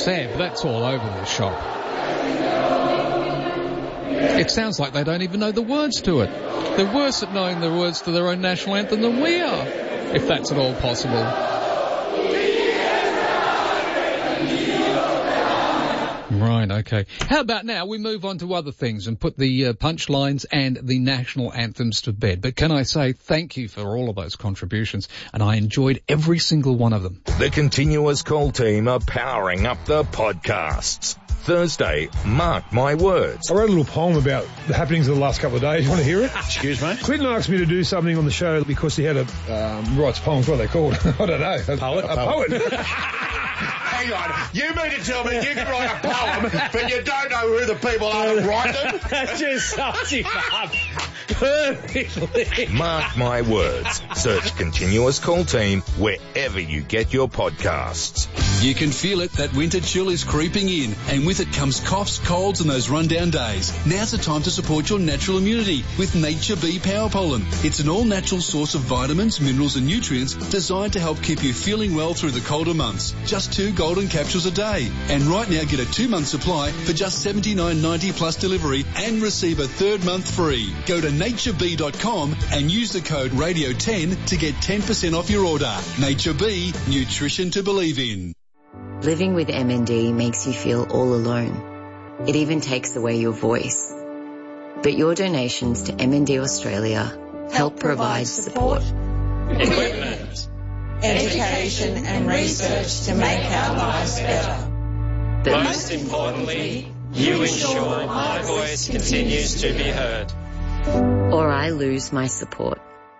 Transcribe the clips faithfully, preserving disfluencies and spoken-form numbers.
Seb, that's all over this shop. It sounds like they don't even know the words to it. They're worse at knowing the words to their own national anthem than we are, if that's at all possible. Right, okay. How about now we move on to other things and put the uh, punchlines and the national anthems to bed. But can I say thank you for all of those contributions, and I enjoyed every single one of them. The Continuous Call team are powering up the podcasts. Thursday, Mark My Words. I wrote a little poem about the happenings of the last couple of days. You want to hear it? Excuse me? Clinton asked me to do something on the show because he had a, um, writes poems, what are they called? I don't know. A poet? A, a poet. Hang on, you mean to tell me you can write a poem, but you don't know who the people are that write them? That just sums him up perfectly. Mark My Words. Search Continuous Call Team wherever you get your podcasts. You can feel it, that winter chill is creeping in, and with it comes coughs, colds and those rundown days. Now's the time to support your natural immunity with Nature Bee Power Pollen. It's an all-natural source of vitamins, minerals and nutrients designed to help keep you feeling well through the colder months. Just two golden capsules a day. And right now get a two-month supply for just seventy-nine ninety plus delivery and receive a third month free. Go to nature bee dot com and use the code radio ten to get ten percent off your order. Nature Bee, nutrition to believe in. Living with M N D makes you feel all alone. It even takes away your voice. But your donations to M N D Australia help provide support, equipment, education and research to make our lives better. But most importantly, you ensure my voice continues to be heard. Or I lose my support.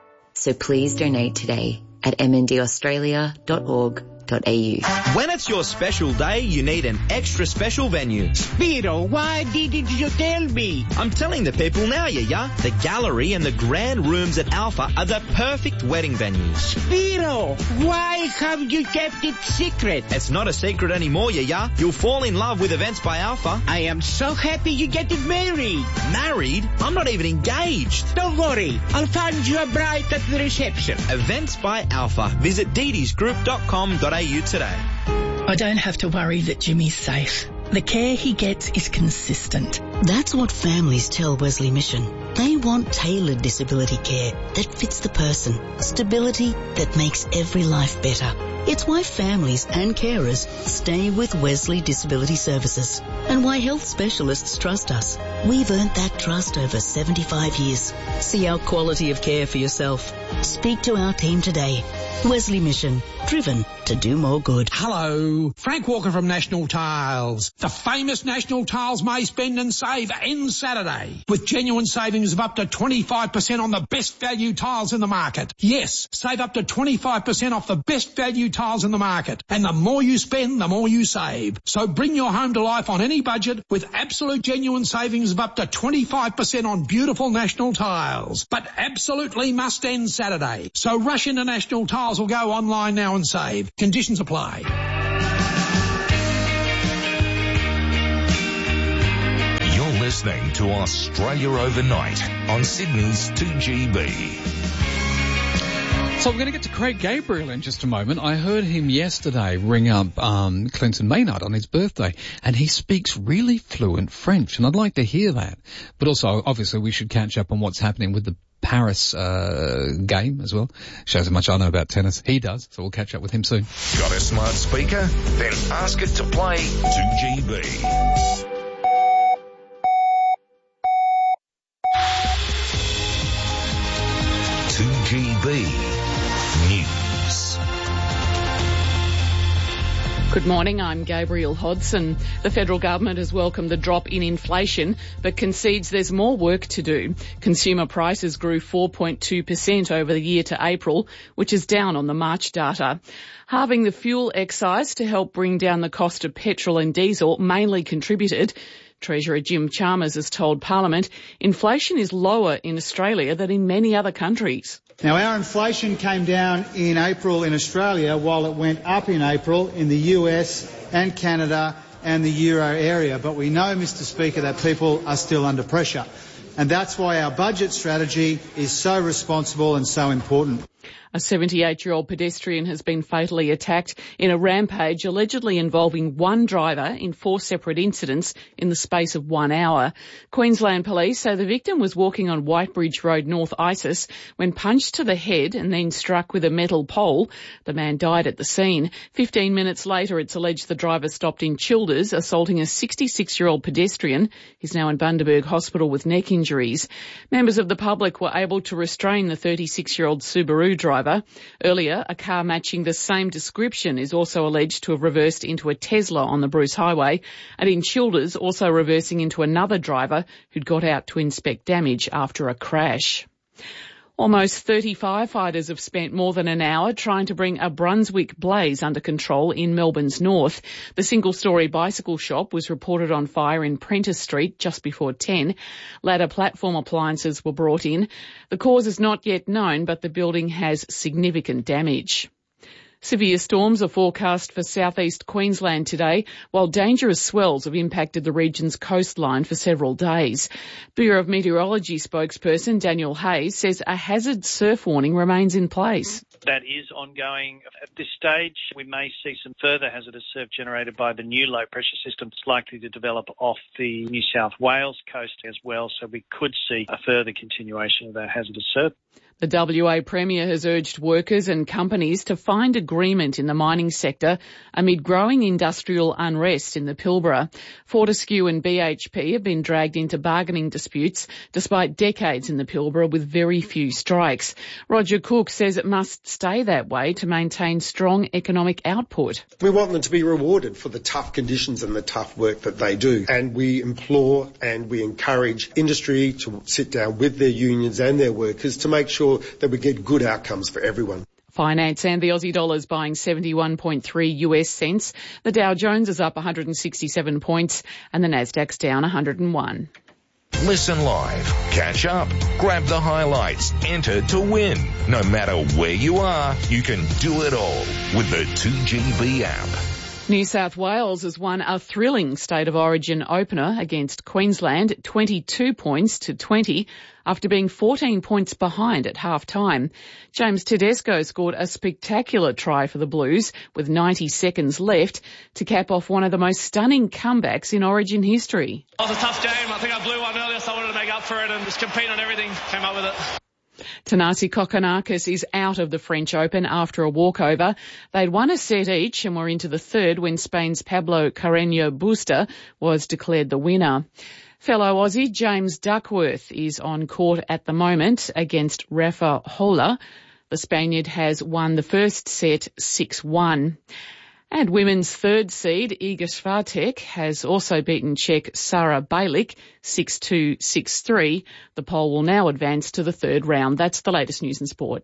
So please donate today at m n d australia dot org dot a u. When it's your special day, you need an extra special venue. Vito, why didn't you tell me? I'm telling the people now, yeah, yeah. The gallery and the grand rooms at Alpha are the perfect wedding venues. Vito, why have you kept it secret? It's not a secret anymore, yeah, yeah. You'll fall in love with Events by Alpha. I am so happy you get married. Married? I'm not even engaged. Don't worry, I'll find you a bride at the reception. Events by Alpha. Visit dee dees group dot com dot a u today. I don't have to worry that Jimmy's safe. The care he gets is consistent. That's what families tell Wesley Mission. They want tailored disability care that fits the person. Stability that makes every life better. It's why families and carers stay with Wesley Disability Services and why health specialists trust us. We've earned that trust over seventy-five years. See our quality of care for yourself. Speak to our team today. Wesley Mission, driven to do more good. Hello, Frank Walker from National Tiles. The famous National Tiles May Spend and Save ends Saturday with genuine savings of up to twenty-five percent on the best value tiles in the market. Yes, save up to twenty-five percent off the best value tiles in the market. And the more you spend, the more you save. So bring your home to life on any budget with absolute genuine savings of up to twenty-five percent on beautiful National Tiles. But absolutely must end Saturday. So rush into National Tiles or go online now and save. Conditions apply. You're listening to Australia Overnight on Sydney's two G B. So we're going to get to Craig Gabriel in just a moment. I heard him yesterday ring up um, Clinton Maynard on his birthday, and he speaks really fluent French, and I'd like to hear that. But also, obviously, we should catch up on what's happening with the Paris uh, game as well. Shows how much I know about tennis. He does, so we'll catch up with him soon. Got a smart speaker? Then ask it to play two G B. two G B News. Good morning, I'm Gabrielle Hodson. The federal government has welcomed the drop in inflation, but concedes there's more work to do. Consumer prices grew four point two percent over the year to April, which is down on the March data. Halving the fuel excise to help bring down the cost of petrol and diesel mainly contributed. Treasurer Jim Chalmers has told Parliament inflation is lower in Australia than in many other countries. Now, our inflation came down in April in Australia while it went up in April in the U S and Canada and the euro area. But we know, Mister Speaker, that people are still under pressure. And that's why our budget strategy is so responsible and so important. A seventy-eight-year-old pedestrian has been fatally attacked in a rampage allegedly involving one driver in four separate incidents in the space of one hour. Queensland police say the victim was walking on Whitebridge Road, North Isis, when punched to the head and then struck with a metal pole. The man died at the scene. Fifteen minutes later, it's alleged the driver stopped in Childers, assaulting a sixty-six-year-old pedestrian. He's now in Bundaberg Hospital with neck injuries. Members of the public were able to restrain the thirty-six-year-old Subaru driver. Earlier, a car matching the same description is also alleged to have reversed into a Tesla on the Bruce Highway, and in Childers also reversing into another driver who'd got out to inspect damage after a crash. Almost thirty firefighters have spent more than an hour trying to bring a Brunswick blaze under control in Melbourne's north. The single-storey bicycle shop was reported on fire in Prentice Street just before ten. Ladder platform appliances were brought in. The cause is not yet known, but the building has significant damage. Severe storms are forecast for southeast Queensland today, while dangerous swells have impacted the region's coastline for several days. Bureau of Meteorology spokesperson Daniel Hayes says a hazard surf warning remains in place. That is ongoing. At this stage, we may see some further hazardous surf generated by the new low-pressure system that's likely to develop off the New South Wales coast as well, so we could see a further continuation of that hazardous surf. The W A Premier has urged workers and companies to find agreement in the mining sector amid growing industrial unrest in the Pilbara. Fortescue and B H P have been dragged into bargaining disputes despite decades in the Pilbara with very few strikes. Roger Cook says it must stay that way to maintain strong economic output. We want them to be rewarded for the tough conditions and the tough work that they do. And we implore and we encourage industry to sit down with their unions and their workers to make sure that we get good outcomes for everyone. Finance and the Aussie dollar is buying seventy-one point three U S cents. The Dow Jones is up one hundred sixty-seven points and the Nasdaq's down one hundred one. Listen live, catch up, grab the highlights, enter to win. No matter where you are, you can do it all with the two G B app. New South Wales has won a thrilling State of Origin opener against Queensland, twenty-two points to twenty, after being fourteen points behind at half-time. James Tedesco scored a spectacular try for the Blues with ninety seconds left to cap off one of the most stunning comebacks in Origin history. It was a tough game. I think I blew one earlier, so I wanted to make up for it and just compete on everything. Came up with it. Thanasi Kokkinakis is out of the French Open after a walkover. They'd won a set each and were into the third when Spain's Pablo Carreño Busta was declared the winner. Fellow Aussie James Duckworth is on court at the moment against Rafa Hola. The Spaniard has won the first set six one. And women's third seed, Iga Swiatek, has also beaten Czech Sara Balic six two, six three. The poll will now advance to the third round. That's the latest news and sport.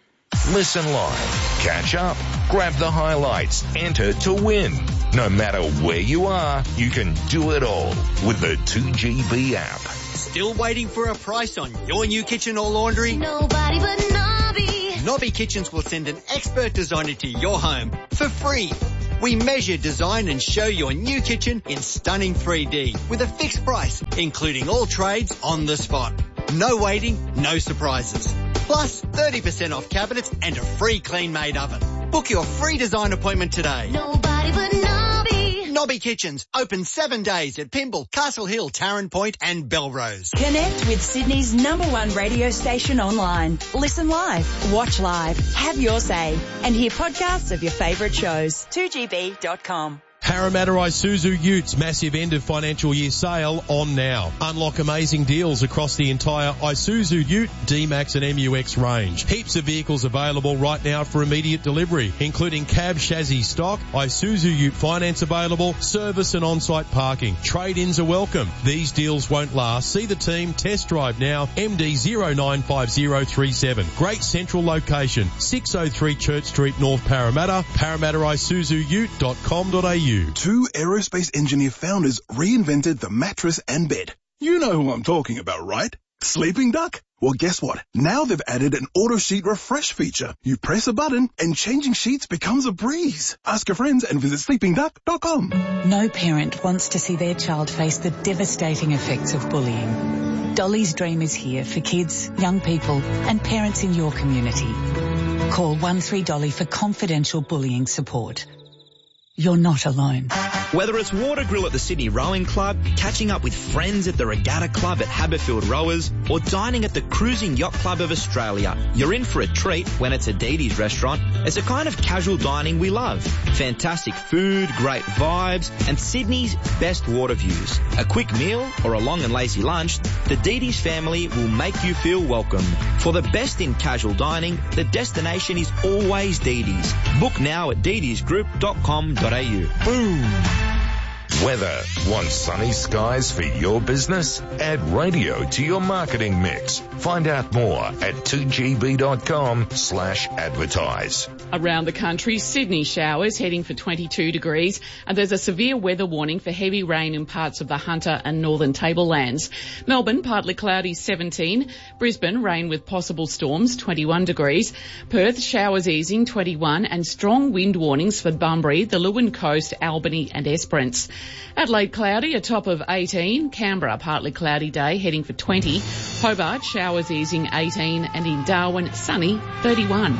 Listen live, catch up, grab the highlights, enter to win. No matter where you are, you can do it all with the two G B app. Still waiting for a price on your new kitchen or laundry? Nobody but Nobby. Nobby Kitchens will send an expert designer to your home for free. We measure, design and show your new kitchen in stunning three D with a fixed price, including all trades on the spot. No waiting, no surprises. Plus thirty percent off cabinets and a free clean-made oven. Book your free design appointment today. Nobody but Nobby. Nobby Kitchens, open seven days at Pymble, Castle Hill, Tarrant Point and Belrose. Connect with Sydney's number one radio station online. Listen live, watch live, have your say, and hear podcasts of your favourite shows. two G B dot com. Parramatta Isuzu Utes massive end of financial year sale on now. Unlock amazing deals across the entire Isuzu Ute, D-Max and M U X range. Heaps of vehicles available right now for immediate delivery, including cab chassis stock, Isuzu Ute finance available, service and on-site parking. Trade-ins are welcome. These deals won't last. See the team, test drive now, M D zero nine five zero three seven. Great central location, six oh three Church Street, North Parramatta, parramatta isuzu ute dot com dot a u. Two aerospace engineer founders reinvented the mattress and bed. You know who I'm talking about, right? Sleeping Duck? Well, guess what? Now they've added an auto sheet refresh feature. You press a button and changing sheets becomes a breeze. Ask your friends and visit sleeping duck dot com. No parent wants to see their child face the devastating effects of bullying. Dolly's Dream is here for kids, young people and parents in your community. Call one three Dolly for confidential bullying support. You're not alone. Whether it's water grill at the Sydney Rowing Club, catching up with friends at the Regatta Club at Haberfield Rowers, or dining at the Cruising Yacht Club of Australia, you're in for a treat when it's a Didi's restaurant. It's a kind of casual dining we love. Fantastic food, great vibes, and Sydney's best water views. A quick meal or a long and lazy lunch, the Didi's family will make you feel welcome. For the best in casual dining, the destination is always Didi's. Book now at didis group dot com dot a u. Boom! Weather. Want sunny skies for your business? Add radio to your marketing mix. Find out more at two g b dot com slash advertise. Around the country, Sydney showers heading for twenty-two degrees, and there's a severe weather warning for heavy rain in parts of the Hunter and Northern Tablelands. Melbourne, partly cloudy, seventeen. Brisbane, rain with possible storms, twenty-one degrees. Perth, showers easing, twenty-one, and strong wind warnings for Bunbury, the Leeuwin Coast, Albany and Esperance. Adelaide, cloudy, a top of eighteen. Canberra, partly cloudy day, heading for twenty. Hobart, showers easing, eighteen, and in Darwin, sunny, thirty-one.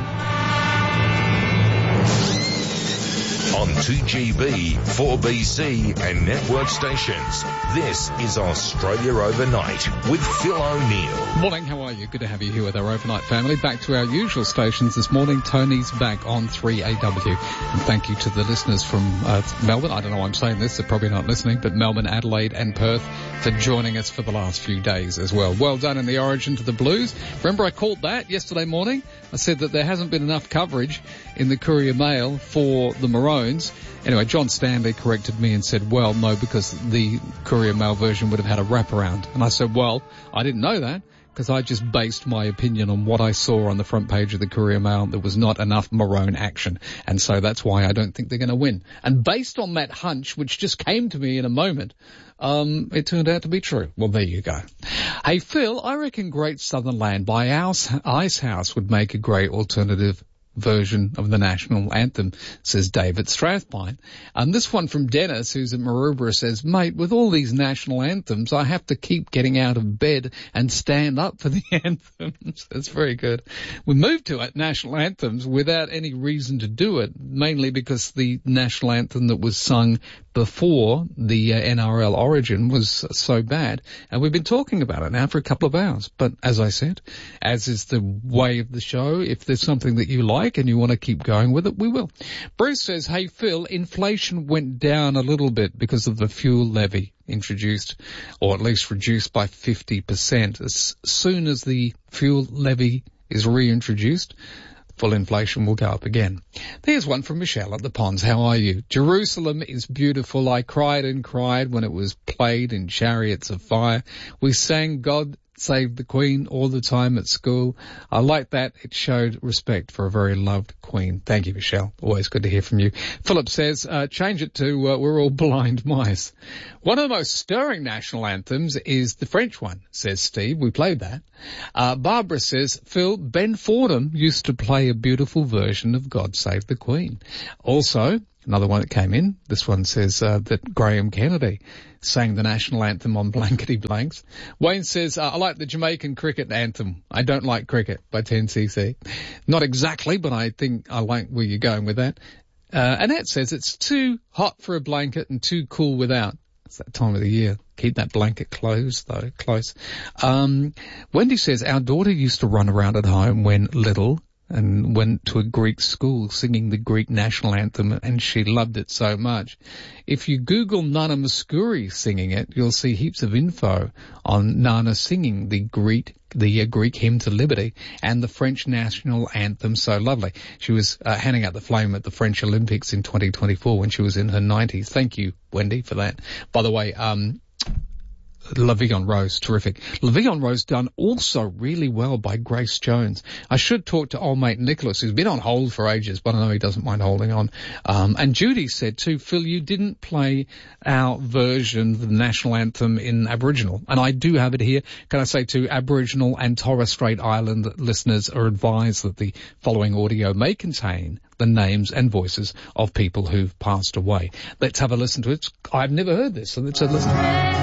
On two G B, four B C and network stations, this is Australia Overnight with Phil O'Neill. Morning, how are you? Good to have you here with our overnight family. Back to our usual stations this morning. Tony's back on three A W. And thank you to the listeners from uh, Melbourne. I don't know why I'm saying this, they're probably not listening, but Melbourne, Adelaide and Perth for joining us for the last few days as well. Well done in the origin to the Blues. Remember I called that yesterday morning? I said that there hasn't been enough coverage in the Courier Mail for the Maroons. Anyway, John Stanley corrected me and said, well, no, because the Courier Mail version would have had a wraparound. And I said, well, I didn't know that because I just based my opinion on what I saw on the front page of the Courier Mail. There was not enough Maroon action. And so that's why I don't think they're going to win. And based on that hunch, which just came to me in a moment, um, it turned out to be true. Well, there you go. Hey, Phil, I reckon Great Southern Land by Icehouse would make a great alternative version of the national anthem, says David Strathpine. And this one from Dennis, who's at Maroubra, says, mate, with all these national anthems, I have to keep getting out of bed and stand up for the anthems. That's very good. We moved to it, national anthems, without any reason to do it, mainly because the national anthem that was sung before the uh, N R L origin was so bad. And we've been talking about it now for a couple of hours. But as I said, as is the way of the show, if there's something that you like and you want to keep going with it, we will. Bruce says, hey Phil, inflation went down a little bit because of the fuel levy introduced, or at least reduced by fifty percent. As soon as the fuel levy is reintroduced, full inflation will go up again. There's one from Michelle at the Ponds. How are you? Jerusalem is beautiful. I cried and cried when it was played in Chariots of Fire. We sang God Save the Queen all the time at school. I like that. It showed respect for a very loved queen. Thank you, Michelle. Always good to hear from you. Philip says, uh, change it to uh, We're All Blind Mice. One of the most stirring national anthems is the French one, says Steve. We played that. Uh, Barbara says, Phil, Ben Fordham used to play a beautiful version of God Save the Queen. Also, another one that came in, this one says uh, that Graham Kennedy sang the national anthem on Blankety Blanks. Wayne says, uh, I like the Jamaican cricket anthem. I don't like cricket by ten C C. Not exactly, but I think I like where you're going with that. Uh, Annette says it's too hot for a blanket and too cool without. It's that time of the year. Keep that blanket closed, though, close. Um, Wendy says, our daughter used to run around at home when little and went to a Greek school singing the Greek national anthem, and she loved it so much. If you Google Nana Mouskouri singing it, you'll see heaps of info on Nana singing the Greek the uh, Greek hymn to liberty and the French national anthem, So Lovely. She was uh, handing out the flame at the French Olympics in twenty twenty-four when she was in her nineties. Thank you, Wendy, for that. By the way, um La Vie en Rose, terrific. La Vie en Rose done also really well by Grace Jones. I should talk to old mate Nicholas, who's been on hold for ages, but I know he doesn't mind holding on. Um, and Judy said too, Phil, you didn't play our version of the national anthem in Aboriginal. And I do have it here. Can I say to Aboriginal and Torres Strait Island listeners are advised that the following audio may contain the names and voices of people who've passed away. Let's have a listen to it. I've never heard this, so let's have a listen.